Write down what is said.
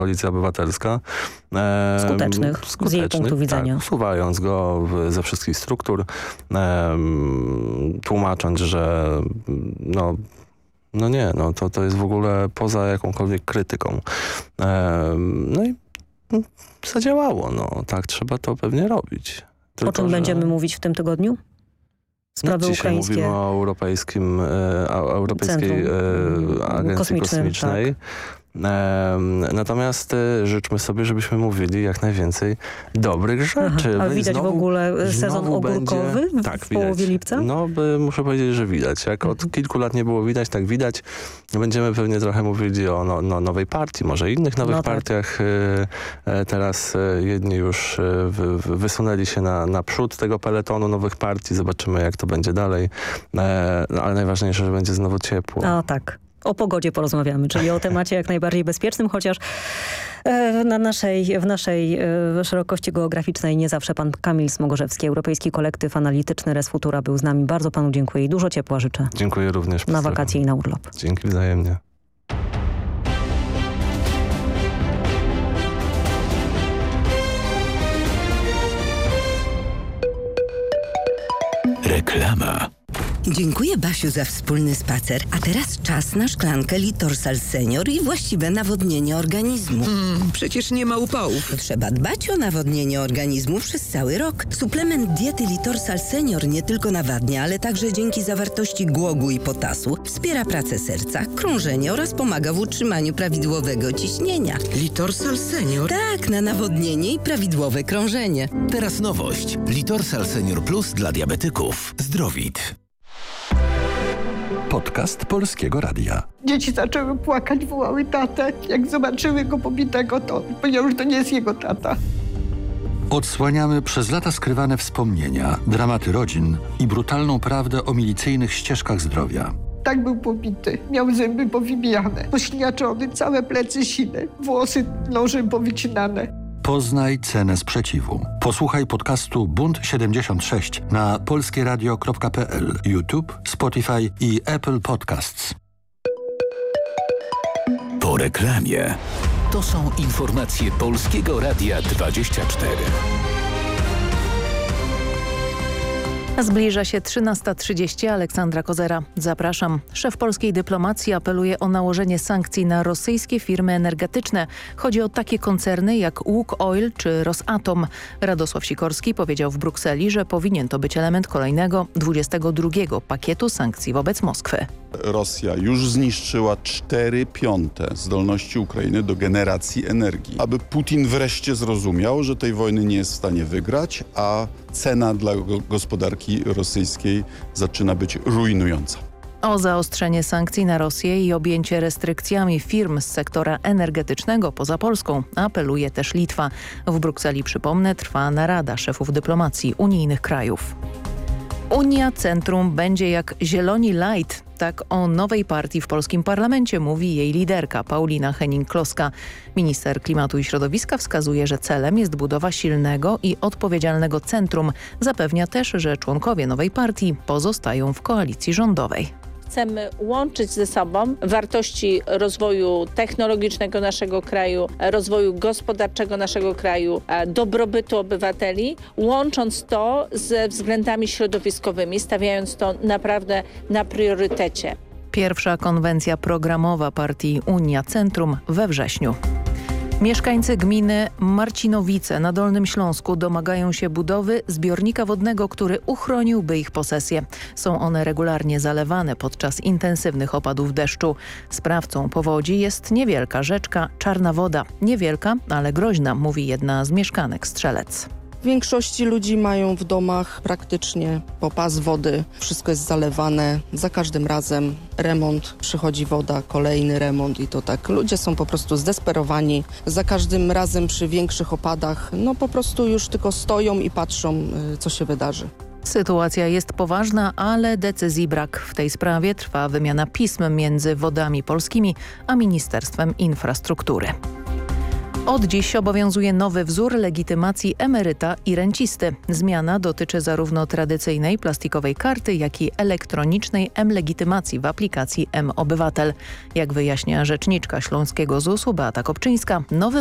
Koalicja Obywatelska. Skutecznych z jej punktu widzenia. Tak, usuwając go ze wszystkich struktur, tłumacząc, że to jest w ogóle poza jakąkolwiek krytyką. No i zadziałało. Tak trzeba to pewnie robić. O czym będziemy mówić w tym tygodniu? Sprawy dzisiaj ukraińskie. Mówimy o Europejskiej Agencji Kosmicznej. Tak. Natomiast życzmy sobie, żebyśmy mówili jak najwięcej dobrych rzeczy. A widać w ogóle sezon ogórkowy w połowie lipca? Muszę powiedzieć, że widać. Jak od kilku lat nie było widać, tak widać. Będziemy pewnie trochę mówili o nowej partii, może innych nowych partiach. Teraz jedni już wysunęli się na przód tego peletonu nowych partii. Zobaczymy, jak to będzie dalej. Ale najważniejsze, że będzie znowu ciepło. A tak. O pogodzie porozmawiamy, czyli o temacie jak najbardziej bezpiecznym, chociaż w naszej szerokości geograficznej nie zawsze pan Kamil Smogorzewski, Europejski Kolektyw Analityczny Res Futura był z nami. Bardzo panu dziękuję i dużo ciepła życzę. Dziękuję również. Na wakacje i na urlop. Dzięki wzajemnie. Reklama. Dziękuję, Basiu, za wspólny spacer. A teraz czas na szklankę Litorsal Senior i właściwe nawodnienie organizmu. Przecież nie ma upałów. Trzeba dbać o nawodnienie organizmu przez cały rok. Suplement diety Litorsal Senior nie tylko nawadnia, ale także dzięki zawartości głogu i potasu wspiera pracę serca, krążenie oraz pomaga w utrzymaniu prawidłowego ciśnienia. Litorsal Senior? Tak, na nawodnienie i prawidłowe krążenie. Teraz nowość. Litorsal Senior Plus dla diabetyków. Zdrowit. Podcast Polskiego Radia. Dzieci zaczęły płakać, wołały tatę. Jak zobaczyły go pobitego, to powiedział, że to nie jest jego tata. Odsłaniamy przez lata skrywane wspomnienia, dramaty rodzin i brutalną prawdę o milicyjnych ścieżkach zdrowia. Tak był pobity. Miał zęby powybijane, pośniaczony, całe plecy sine, włosy nożem powycinane. Poznaj cenę sprzeciwu. Posłuchaj podcastu Bunt 76 na polskieradio.pl, YouTube, Spotify i Apple Podcasts. Po reklamie. To są informacje Polskiego Radia 24. Zbliża się 13:30. Aleksandra Kozera. Zapraszam. Szef polskiej dyplomacji apeluje o nałożenie sankcji na rosyjskie firmy energetyczne. Chodzi o takie koncerny jak Łukoil czy Rosatom. Radosław Sikorski powiedział w Brukseli, że powinien to być element kolejnego 22. pakietu sankcji wobec Moskwy. Rosja już zniszczyła 4/5 zdolności Ukrainy do generacji energii. Aby Putin wreszcie zrozumiał, że tej wojny nie jest w stanie wygrać, a cena dla gospodarki rosyjskiej zaczyna być rujnująca. O zaostrzenie sankcji na Rosję i objęcie restrykcjami firm z sektora energetycznego poza Polską apeluje też Litwa. W Brukseli, przypomnę, trwa narada szefów dyplomacji unijnych krajów. Unia Centrum będzie jak Zieloni Light. Tak o nowej partii w polskim parlamencie mówi jej liderka Paulina Henning-Kloska. Minister Klimatu i Środowiska wskazuje, że celem jest budowa silnego i odpowiedzialnego centrum. Zapewnia też, że członkowie nowej partii pozostają w koalicji rządowej. Chcemy łączyć ze sobą wartości rozwoju technologicznego naszego kraju, rozwoju gospodarczego naszego kraju, dobrobytu obywateli, łącząc to ze względami środowiskowymi, stawiając to naprawdę na priorytecie. Pierwsza konwencja programowa partii Unia Centrum we wrześniu. Mieszkańcy gminy Marcinowice na Dolnym Śląsku domagają się budowy zbiornika wodnego, który uchroniłby ich posesję. Są one regularnie zalewane podczas intensywnych opadów deszczu. Sprawcą powodzi jest niewielka rzeczka Czarna Woda. Niewielka, ale groźna, mówi jedna z mieszkanek Strzelec. W większości ludzi mają w domach praktycznie po pas wody. Wszystko jest zalewane. Za każdym razem remont, przychodzi woda, kolejny remont i to tak. Ludzie są po prostu zdesperowani. Za każdym razem przy większych opadach po prostu już tylko stoją i patrzą, co się wydarzy. Sytuacja jest poważna, ale decyzji brak. W tej sprawie trwa wymiana pism między Wodami Polskimi a Ministerstwem Infrastruktury. Od dziś obowiązuje nowy wzór legitymacji emeryta i rencisty. Zmiana dotyczy zarówno tradycyjnej plastikowej karty, jak i elektronicznej m-legitymacji w aplikacji m-Obywatel. Jak wyjaśnia rzeczniczka śląskiego ZUS-u Beata Kopczyńska, nowy